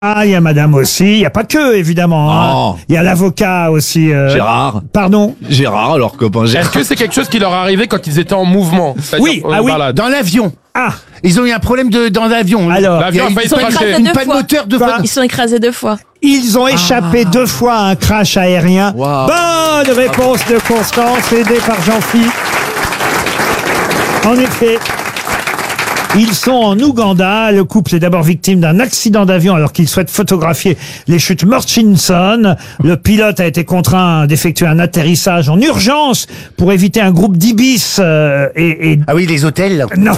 Ah, il y a madame aussi. Il n'y a pas que, évidemment. Hein. Il y a l'avocat aussi. Gérard. Pardon. Gérard, leur copain Gérard. Est-ce que c'est quelque chose qui leur est arrivé quand ils étaient en mouvement? Oui, ah oui. Dans l'avion. Ah, Ils ont eu un problème dans l'avion. alors, L'avion a failli Ils sont cracher. écrasés Une deux panne fois. moteur de Quoi Ils sont écrasés 2 fois. ils ont échappé 2 fois à un crash aérien. Wow. Bonne réponse de Constance, aidée par Jean-Philippe. En effet. Ils sont en Ouganda. Le couple est d'abord victime d'un accident d'avion alors qu'il souhaite photographier les chutes Murchison. Le pilote a été contraint d'effectuer un atterrissage en urgence pour éviter un groupe d'ibis et Ah oui, les hôtels. non.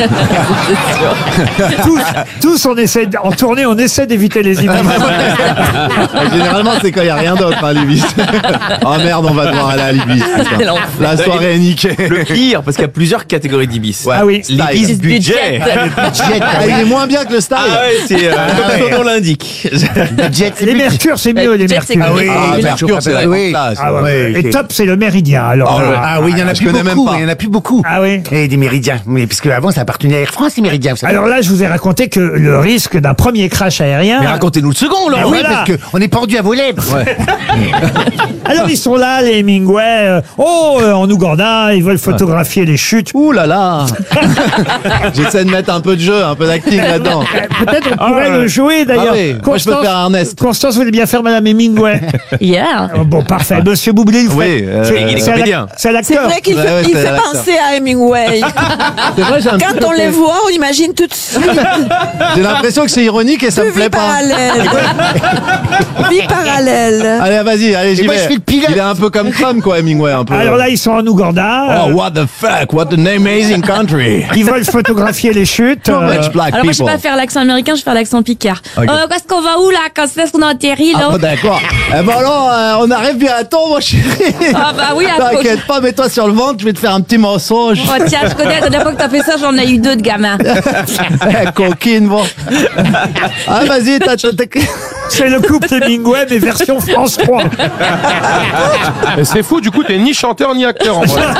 tous en tournée, on essaie d'éviter les ibis. Généralement, c'est quand il n'y a rien d'autre à Libye. Oh merde, on va devoir aller à Libye. C'est l'enfer. La soirée est niquée. Le pire, parce qu'il y a plusieurs catégories d'ibis. Ah oui. L'ibis budget. Ah, il est moins bien que le style. Ah ouais, c'est comme son nom l'indique. Les Mercure, c'est mieux, les Jet, c'est Mercure. cool. Ah, Mercure, c'est la Oui. classe. Ah ouais, ouais. Oui, Et ok. top, c'est le Méridien. Alors, Ah oui, il y en a je plus connais même beaucoup. pas. Il y en a plus beaucoup. ah oui. Et des méridiens. Oui, parce qu'avant, ça appartenait à Air France, les méridiens. vous savez. Alors là, je vous ai raconté que le risque d'un premier crash aérien. Mais racontez-nous le second, là. Ah oui, voilà. parce qu'on est pendu à vos lèvres. Alors ils sont là, les Hemingway. En Ouganda, ils veulent photographier les chutes. Ouh là là. J'essaie de mettre un peu de jeu, un peu d'acting là-dedans. Peut-être on pourrait le jouer d'ailleurs. Ah oui, moi, je peux faire Ernest. Constance, vous voulez bien faire Madame Hemingway. Yeah. Bon, parfait. Monsieur Boublil, vous Oui, faites- il est c'est à la- comédien. c'est à C'est l'acteur. vrai qu'il Ouais, fait, ouais, il c'est fait l'acteur. penser à Hemingway. C'est vrai, j'ai un petit Quand on côté- les voit, on imagine tout de suite J'ai l'impression que c'est ironique et ça me vie plaît pas. parallèle. Vie parallèle. Allez, vas-y, allez, j'y moi, vais. je fais le pilote. Il est un peu comme Trump, quoi, Hemingway, un peu. Alors là, ils sont en Ouganda. Oh, what the fuck, what an amazing country. Ils veulent photographier les chutes. Too much black Alors moi je sais people. pas faire l'accent américain, je vais faire l'accent picard. Ok. Qu'est-ce qu'on va où là? Quand est-ce qu'on atterrit là? Ah, d'accord. Eh ben alors, on arrive bientôt, mon chéri. Ah bah oui, à T'inquiète pas, mets-toi sur le ventre, je vais te faire un petit mensonge. Oh tiens, je connais, la dernière fois que t'as fait ça, j'en ai eu 2 de gamins. Coquine, bon. Ah, vas-y, t'as... C'est le couple Hemingway, mais version France 3. Mais c'est fou, du coup, t'es ni chanteur ni acteur en vrai.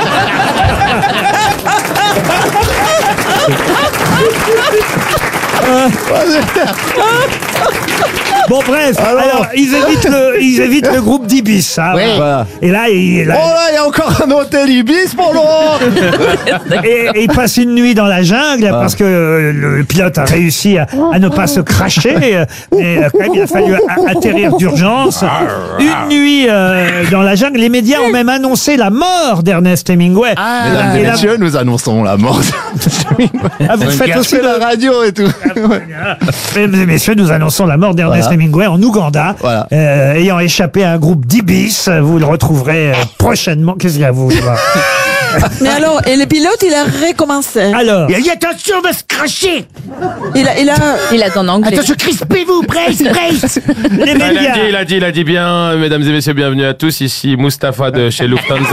Bon, bref. Alors, ils évitent le groupe d'ibis. Hein, Oui. Voilà. Et là, Oh là, il y a encore un hôtel Ibis pour Laurent. et ils passent une nuit dans la jungle parce que le pilote a réussi à ne pas se cracher. Mais quand même, il a fallu atterrir d'urgence. Une nuit dans la jungle. Les médias ont même annoncé la mort d'Ernest Hemingway. Mesdames et Et là- messieurs, nous annonçons la mort. Ah, vous faites aussi de la radio et tout. Mesdames et messieurs, nous annonçons la mort d'Ernest Voilà. Hemingway en Ouganda, Voilà. ayant échappé à un groupe d'ibis. Vous le retrouverez prochainement. Qu'est-ce qu'il y a, vous je vois. Mais alors, et le pilote, il a recommencé. Alors, Il a dit attention, on va se cracher. Il a... Il a en anglais. Attention, crispez-vous, brace, brace. les médias. Il a dit bien, mesdames et messieurs, bienvenue à tous, ici Mustapha de chez Lufthansa.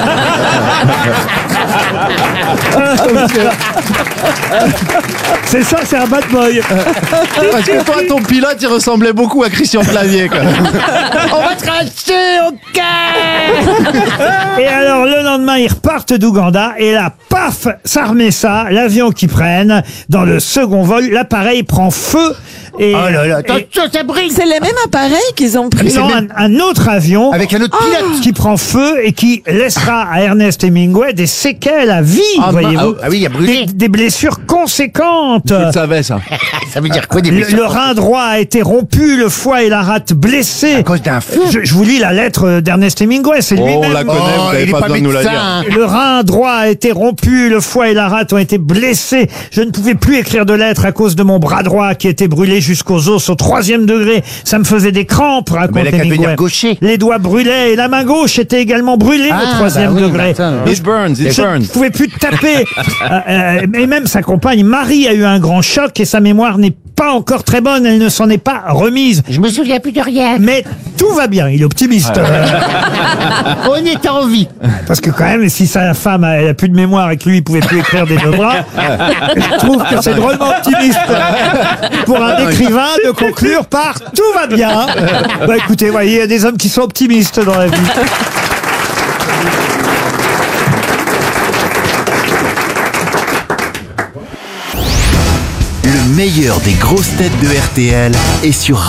C'est ça, c'est un bad boy. Parce que toi, ton pilote, il ressemblait beaucoup à Christian Clavier, quoi. On va se cracher, ok. Et alors, le lendemain, ils repartent d'Ouganda. Et là, paf, ça remet ça. L'avion qu'ils prennent, dans le second vol, l'appareil prend feu. Et, Oh là là, attention, ça brille. C'est les mêmes appareils qu'ils ont pris. non, un autre avion Avec un autre pilote. qui prend feu et qui laissera à Ernest Hemingway des séquelles à vie, voyez-vous. Ah oui, il a brûlé. Des blessures conséquentes. Tu le savais, ça. Ça veut dire quoi, des Le blessures? rein droit a été rompu, le foie et la rate blessés. À cause d'un feu. Je vous lis la lettre d'Ernest Hemingway, c'est Oh, on lui-même. la connaît, vous il n'avez est pas besoin de nous la dire. médecin. Le rein droit a été rompu, le foie et la rate ont été blessés. Je ne pouvais plus écrire de lettres à cause de mon bras droit qui était brûlé jusqu'aux os au 3e degré. Ça me faisait des crampes, raconte Mais elle a qu'à Hemingway. devenir gaucher. Les doigts brûlaient et la main gauche était également brûlée au 3e degré. It burns, it Je ne burns. pouvais plus taper. Et même sa compagne Marie a eu un grand choc et sa mémoire n'est pas encore très bonne. Elle ne s'en est pas remise. Je me souviens plus de rien. Mais tout va bien. Il est optimiste. On est en vie. Parce que quand même, si sa femme elle a plus de mémoire et que lui il pouvait plus écrire des deux bras, je trouve que c'est drôlement optimiste pour un écrivain de conclure par tout va bien. Bah écoutez, voyez, il y a des hommes qui sont optimistes dans la vie. Le meilleur des grosses têtes de RTL est sur